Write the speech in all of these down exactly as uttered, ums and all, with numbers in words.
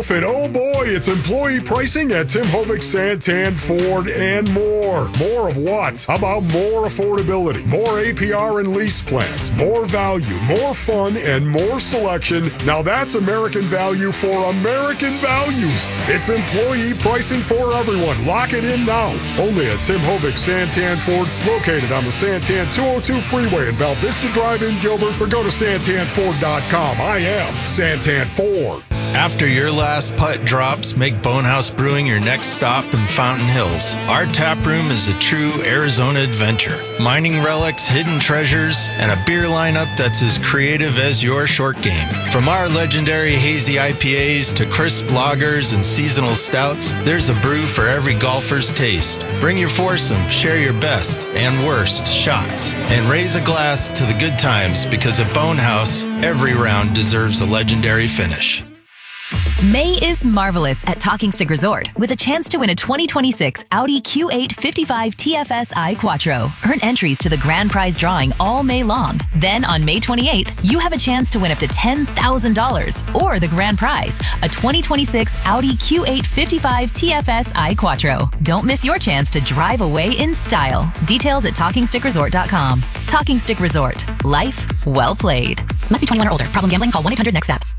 profit. Oh boy, it's employee pricing at Tim Hovick, Santan, Ford, and more. More of what? How about more affordability, more A P R and lease plans, more value, more fun, and more selection. Now that's American value for American values. It's employee pricing for everyone. Lock it in now. Only at Tim Hovick, Santan, Ford, located on the Santan two oh two freeway in Val Vista Drive in Gilbert, or go to santan ford dot com. I am Santan Ford. After your last putt drops, make Bonehouse Brewing your next stop in Fountain Hills. Our tap room is a true Arizona adventure. Mining relics, hidden treasures, and a beer lineup that's as creative as your short game. From our legendary hazy I P As to crisp lagers and seasonal stouts, there's a brew for every golfer's taste. Bring your foursome, share your best and worst shots, and raise a glass to the good times, because at Bonehouse, every round deserves a legendary finish. May is marvelous at Talking Stick Resort with a chance to win a twenty twenty-six Audi Q eight fifty-five T F S I Quattro. Earn entries to the grand prize drawing all May long. Then on May twenty-eighth, you have a chance to win up to ten thousand dollars or the grand prize, a twenty twenty-six Audi Q eight fifty-five T F S I Quattro. Don't miss your chance to drive away in style. Details at talking stick resort dot com. Talking Stick Resort. Life well played. Must be twenty-one or older. Problem gambling? Call one eight hundred next step.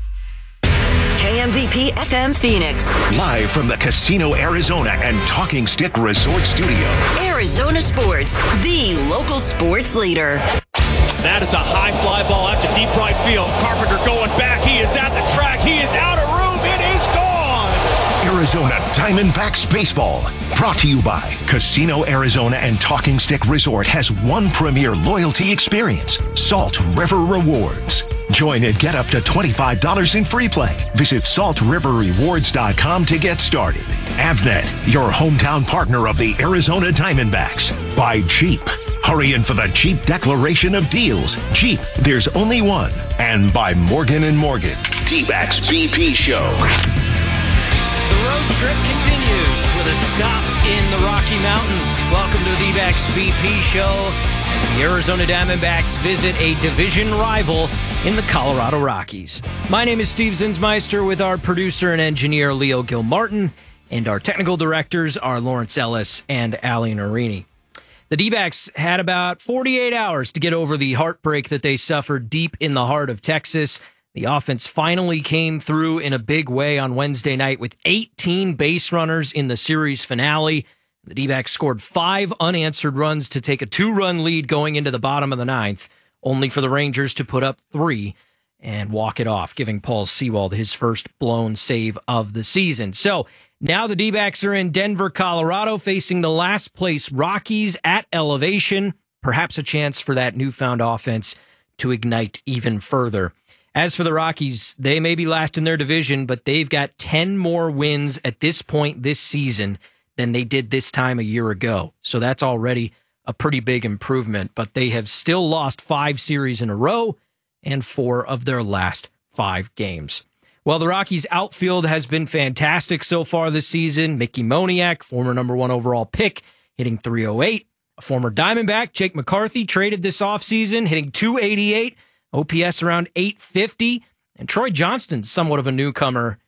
K M V P F M Phoenix. Live from the Casino Arizona and Talking Stick Resort Studio. Arizona Sports, the local sports leader. That is a high fly ball out to deep right field. Carpenter going back. He is at the track. He is out of room. It is gone. Arizona Diamondbacks Baseball. Brought to you by Casino Arizona and Talking Stick Resort has one premier loyalty experience, Salt River Rewards. Join and get up to twenty-five dollars in free play. Visit salt river rewards dot com to get started. Avnet, your hometown partner of the Arizona Diamondbacks. By Jeep. Hurry in for the Jeep Declaration of Deals. Jeep, there's only one. And by Morgan and Morgan. D-Backs B P Show. The road trip continues with a stop in the Rocky Mountains. Welcome to the D-Backs B P Show as the Arizona Diamondbacks visit a division rival in the Colorado Rockies. My name is Steve Zinsmeister with our producer and engineer Leo Gilmartin, and our technical directors are Lawrence Ellis and Ali Narini. The D-backs had about forty-eight hours to get over the heartbreak that they suffered deep in the heart of Texas. The offense finally came through in a big way on Wednesday night with eighteen base runners in the series finale. The D-backs scored five unanswered runs to take a two-run lead going into the bottom of the ninth, only for the Rangers to put up three and walk it off, giving Paul Sewald his first blown save of the season. So now the D-backs are in Denver, Colorado, facing the last place Rockies at elevation, perhaps a chance for that newfound offense to ignite even further. As for the Rockies, they may be last in their division, but they've got ten more wins at this point this season than they did this time a year ago. So that's already a pretty big improvement, but they have still lost five series in a row and four of their last five games. Well, the Rockies' outfield has been fantastic so far this season. Mickey Moniak, former number one overall pick, hitting three oh eight. A former Diamondback, Jake McCarthy, traded this offseason, hitting two eighty-eight, O P S around eight fifty. And Troy Johnston, somewhat of a newcomer,